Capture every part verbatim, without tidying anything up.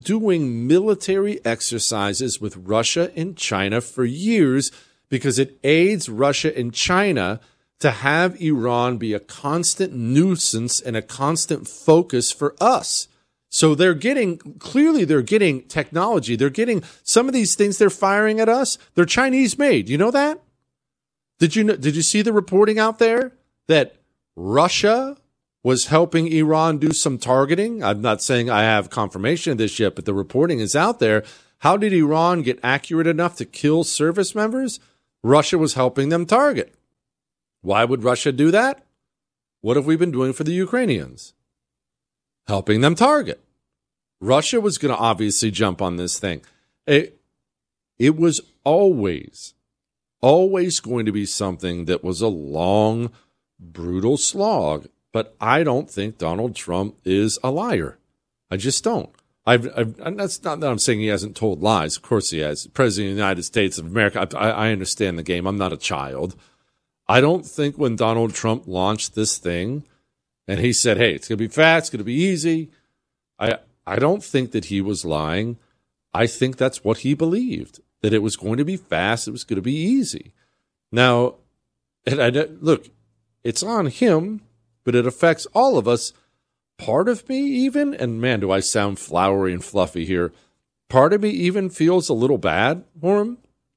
doing military exercises with Russia and China for years because it aids Russia and China to have Iran be a constant nuisance and a constant focus for us. So they're getting, clearly they're getting technology. They're getting some of these things they're firing at us. They're Chinese made. You know that? Did you know, did you see the reporting out there that Russia was helping Iran do some targeting? I'm not saying I have confirmation of this yet, but the reporting is out there. How did Iran get accurate enough to kill service members? Russia was helping them target. Why would Russia do that? What have we been doing for the Ukrainians? Helping them target. Russia was going to obviously jump on this thing. It, it was always, always going to be something that was a long, brutal slog. But I don't think Donald Trump is a liar. I just don't. I've, I've, and that's not that I'm saying he hasn't told lies. Of course he has. President of the United States of America. I, I understand the game. I'm not a child. I don't think when Donald Trump launched this thing and he said, hey, it's going to be fast, it's going to be easy, I, I don't think that he was lying. I think that's what he believed, that it was going to be fast, it was going to be easy. Now, and I, look, it's on him, but it affects all of us. Part of me even, and man, do I sound flowery and fluffy here, part of me even feels a little bad for him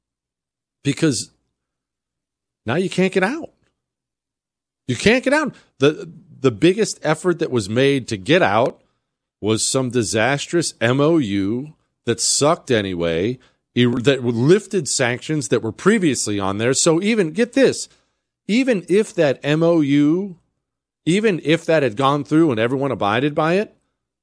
because now you can't get out. You can't get out. The, the biggest effort that was made to get out was some disastrous M O U that sucked anyway, that lifted sanctions that were previously on there. So even, get this, even if that M O U, even if that had gone through and everyone abided by it,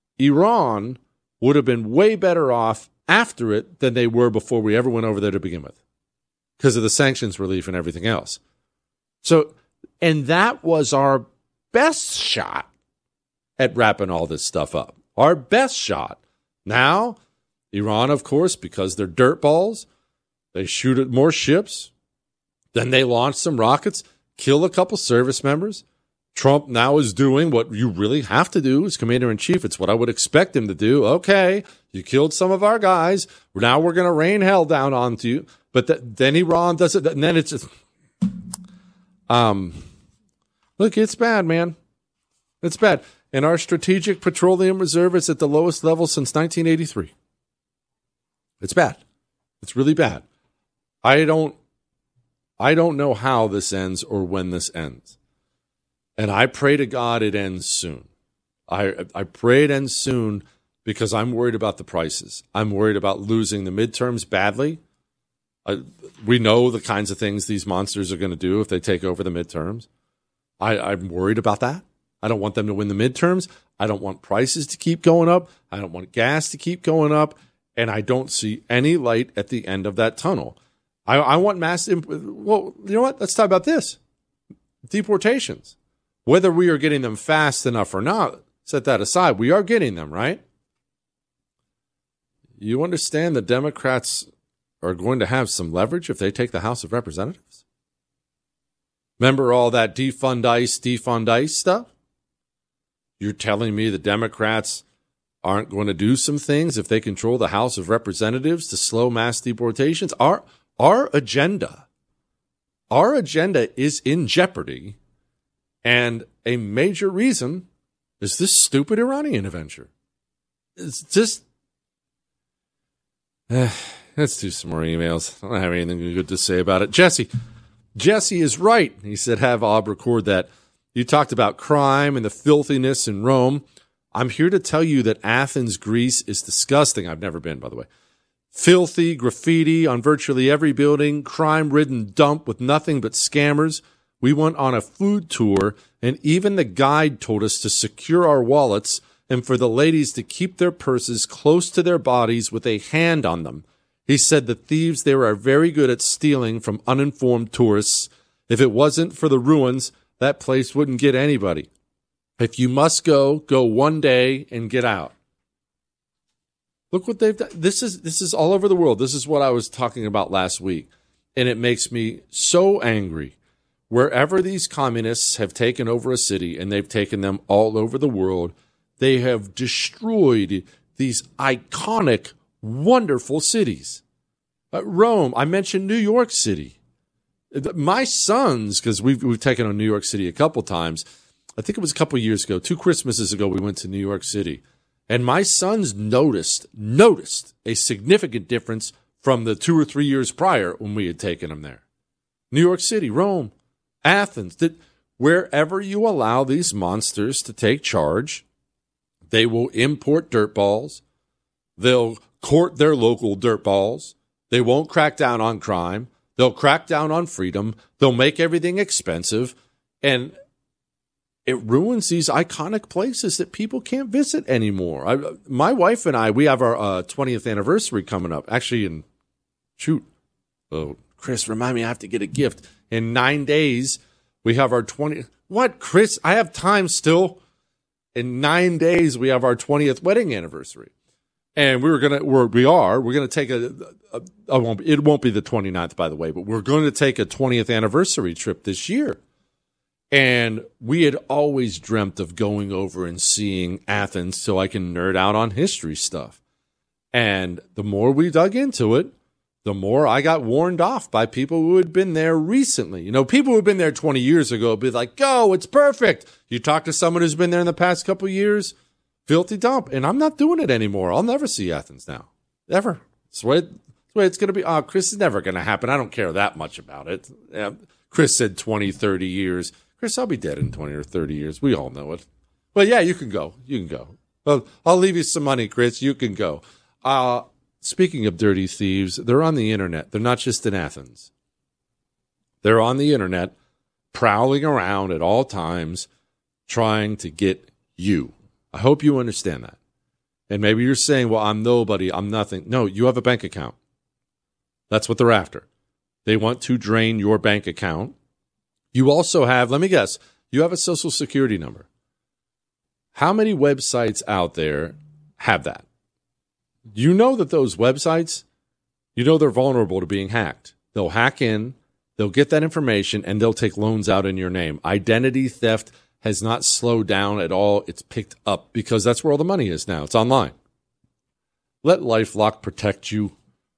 Iran would have been way better off after it than they were before we ever went over there to begin with, because of the sanctions relief and everything else. So, and that was our best shot at wrapping all this stuff up. Our best shot. Now, Iran, of course, because they're dirtballs, they shoot at more ships. Then they launch some rockets, kill a couple service members. Trump now is doing what you really have to do as commander-in-chief. It's what I would expect him to do. Okay, you killed some of our guys. Now we're going to rain hell down onto you. But th- then Iran does it, and then it's just... Um, look, it's bad, man. It's bad. And our strategic petroleum reserve is at the lowest level since nineteen eighty-three. It's bad. It's really bad. I don't, I don't know how this ends or when this ends. And I pray to God it ends soon. I, I pray it ends soon because I'm worried about the prices. I'm worried about losing the midterms badly. I, we know the kinds of things these monsters are going to do if they take over the midterms. I, I'm worried about that. I don't want them to win the midterms. I don't want prices to keep going up. I don't want gas to keep going up. And I don't see any light at the end of that tunnel. I, I want mass... Imp- well, you know what? Let's talk about this. Deportations. Whether we are getting them fast enough or not, set that aside. We are getting them, right? You understand the Democrats are going to have some leverage if they take the House of Representatives? Remember all that defund ICE, defund ICE stuff? You're telling me the Democrats aren't going to do some things if they control the House of Representatives to slow mass deportations? Our, our agenda, our agenda is in jeopardy, and a major reason is this stupid Iranian adventure. It's just... Uh, let's do some more emails. I don't have anything good to say about it. Jesse. Jesse is right. He said, have Ob record that. You talked about crime and the filthiness in Rome. I'm here to tell you that Athens, Greece is disgusting. I've never been, by the way. Filthy, graffiti on virtually every building, crime-ridden dump with nothing but scammers. We went on a food tour, and even the guide told us to secure our wallets and for the ladies to keep their purses close to their bodies with a hand on them. He said the thieves there are very good at stealing from uninformed tourists. If it wasn't for the ruins, that place wouldn't get anybody. If you must go, go one day and get out. Look what they've done. This is this is all over the world. This is what I was talking about last week. And it makes me so angry. Wherever these communists have taken over a city, and they've taken them all over the world, they have destroyed these iconic, wonderful cities. Uh, Rome, I mentioned New York City. My sons, because we've, we've taken on New York City a couple times, I think it was a couple years ago, two Christmases ago, we went to New York City. And my sons noticed, noticed a significant difference from the two or three years prior when we had taken them there. New York City, Rome, Athens, that wherever you allow these monsters to take charge, they will import dirt balls. They'll court their local dirt balls. They won't crack down on crime. They'll crack down on freedom. They'll make everything expensive. And it ruins these iconic places that people can't visit anymore. I, my wife and I, we have our uh, twentieth anniversary coming up. Actually, in, shoot, oh, Chris, remind me I have to get a gift. In nine days, we have our twentieth. What, Chris? I have time still. In nine days, we have our twentieth wedding anniversary. And we were gonna, we're, we are, we're gonna take a, a, a won't be, it won't be the twenty-ninth, by the way, but we're going to take a twentieth anniversary trip this year. And we had always dreamt of going over and seeing Athens so I can nerd out on history stuff. And the more we dug into it, the more I got warned off by people who had been there recently. You know, people who had been there twenty years ago would be like, go, it's perfect. You talk to someone who's been there in the past couple of years, filthy dump. And I'm not doing it anymore. I'll never see Athens now. Ever. That's the way, that's the way it's going to be. Oh, Chris, is never going to happen. I don't care that much about it. Yeah, Chris said twenty, thirty years. Chris, I'll be dead in twenty or thirty years. We all know it. But yeah, you can go. You can go. Well, I'll leave you some money, Chris. You can go. Uh, speaking of dirty thieves, they're on the internet. They're not just in Athens. They're on the internet, prowling around at all times, trying to get you. I hope you understand that. And maybe you're saying, well, I'm nobody. I'm nothing. No, you have a bank account. That's what they're after. They want to drain your bank account. You also have, let me guess, you have a social security number. How many websites out there have that? You know that those websites, you know they're vulnerable to being hacked. They'll hack in, they'll get that information, and they'll take loans out in your name. Identity theft has not slowed down at all. It's picked up because that's where all the money is now. It's online. Let LifeLock protect you.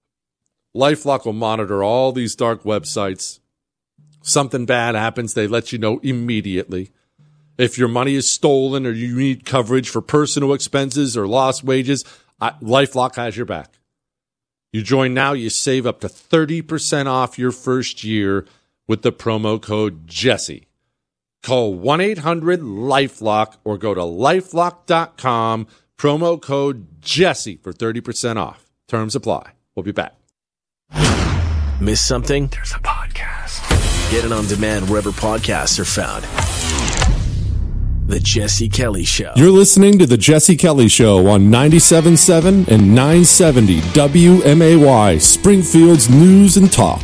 LifeLock will monitor all these dark websites. Something bad happens, they let you know immediately. If your money is stolen or you need coverage for personal expenses or lost wages, I, LifeLock has your back. You join now, you save up to thirty percent off your first year with the promo code Jesse. Call one eight hundred LifeLock or go to lifelock dot com, promo code Jesse for thirty percent off. Terms apply. We'll be back. Miss something? There's a podcast. Get it on demand wherever podcasts are found. The Jesse Kelly Show. You're listening to The Jesse Kelly Show on ninety-seven point seven and nine seventy W M A Y, Springfield's News and Talk.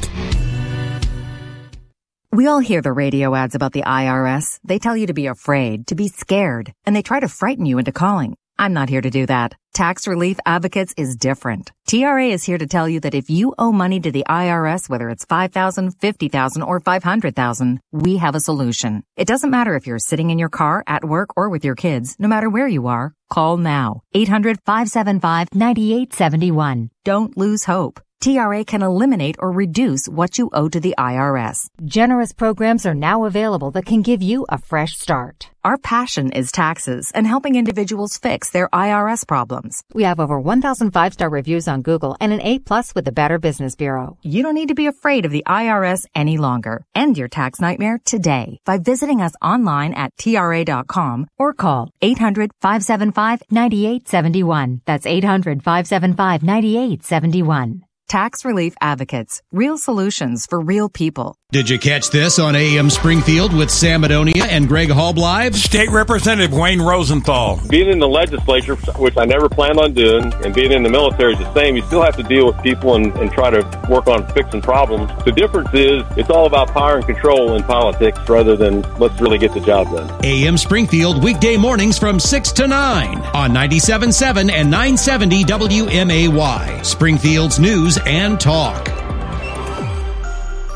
We all hear the radio ads about the I R S. They tell you to be afraid, to be scared, and they try to frighten you into calling. I'm not here to do that. Tax Relief Advocates is different. T R A is here to tell you that if you owe money to the I R S, whether it's five thousand dollars, fifty thousand dollars, or five hundred thousand dollars, we have a solution. It doesn't matter if you're sitting in your car, at work, or with your kids. No matter where you are, call now. eight hundred, five seven five, nine eight seven one. Don't lose hope. T R A can eliminate or reduce what you owe to the I R S. Generous programs are now available that can give you a fresh start. Our passion is taxes and helping individuals fix their I R S problems. We have over one thousand five-star reviews on Google and an A plus with the Better Business Bureau. You don't need to be afraid of the I R S any longer. End your tax nightmare today by visiting us online at T R A dot com or call eight hundred, five seven five, nine eight seven one. That's eight hundred, five seven five, nine eight seven one. Tax Relief Advocates. Real solutions for real people. Did you catch this on A M Springfield with Sam Madonia and Greg Halb live? State Representative Wayne Rosenthal. Being in the legislature, which I never planned on doing, and being in the military is the same. You still have to deal with people and, and try to work on fixing problems. The difference is it's all about power and control in politics rather than let's really get the job done. A M Springfield weekday mornings from six to nine on ninety-seven point seven and nine seventy W M A Y. Springfield's News and Talk.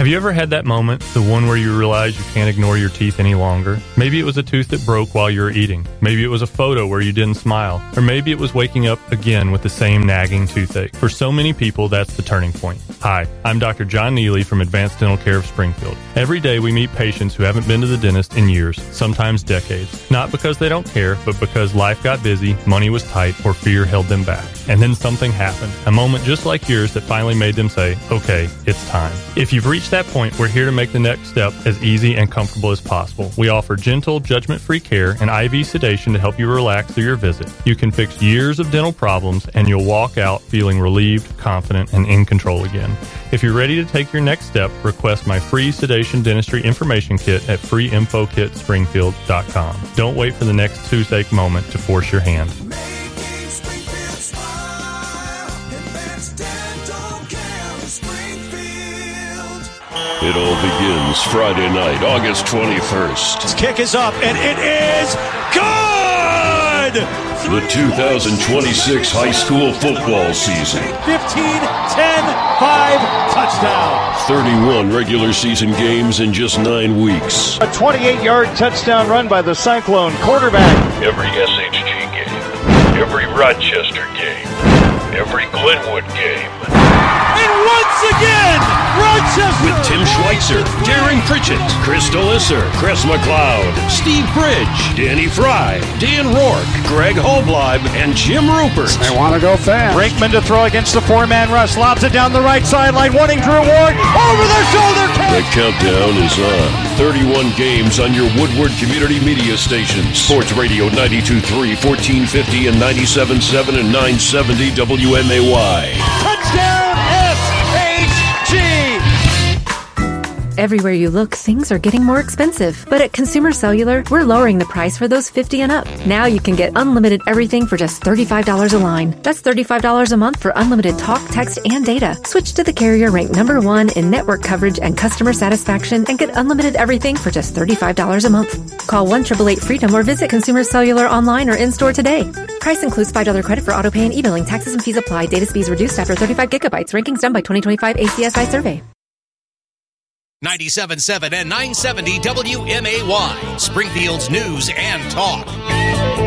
Have you ever had that moment, the one where you realize you can't ignore your teeth any longer? Maybe it was a tooth that broke while you were eating. Maybe it was a photo where you didn't smile. Or maybe it was waking up again with the same nagging toothache. For so many people, that's the turning point. Hi, I'm Doctor John Neely from Advanced Dental Care of Springfield. Every day we meet patients who haven't been to the dentist in years, sometimes decades. Not because they don't care, but because life got busy, money was tight, or fear held them back. And then something happened. A moment just like yours that finally made them say, okay, it's time. If you've reached that point, we're here to make the next step as easy and comfortable as possible. We offer gentle, judgment-free care and I V sedation to help you relax through your visit. You can fix years of dental problems, and you'll walk out feeling relieved, confident, and in control again. If you're ready to take your next step, request my free sedation dentistry information kit at free info kit springfield dot com. Don't wait for the next toothache moment to force your hand. It all begins Friday night, August twenty-first. His kick is up, and it is good! The two thousand twenty-six high school football season. fifteen, ten, five, touchdown. thirty-one regular season games in just nine weeks. A twenty-eight-yard touchdown run by the Cyclone quarterback. Every S H G game, every Rochester game, every Glenwood game. And once again, Rochester! With Tim Schweitzer, Darren Pritchett, Chris Delisser, Chris McLeod, Steve Bridge, Danny Fry, Dan Rourke, Greg Holbleib, and Jim Rupert. They want to go fast. Brinkman to throw against the four-man rush. Lobs it down the right sideline, wanting Drew Ward. Over their shoulder catch! The countdown is on. thirty-one games on your Woodward Community Media stations. Sports Radio ninety-two point three, fourteen fifty, and ninety-seven point seven and nine seventy W M A Y. Touchdown S H G! Everywhere you look, things are getting more expensive. But at Consumer Cellular, we're lowering the price for those fifty and up. Now you can get unlimited everything for just thirty-five dollars a line. That's thirty-five dollars a month for unlimited talk, text, and data. Switch to the carrier ranked number one in network coverage and customer satisfaction and get unlimited everything for just thirty-five dollars a month. Call one eight eight eight freedom or visit Consumer Cellular online or in-store today. Price includes five dollars credit for autopay and e-billing. Taxes and fees apply. Data speeds reduced after thirty-five gigabytes. Rankings done by twenty twenty-five A C S I survey. ninety-seven point seven and nine seventy W M A Y, Springfield's news and talk.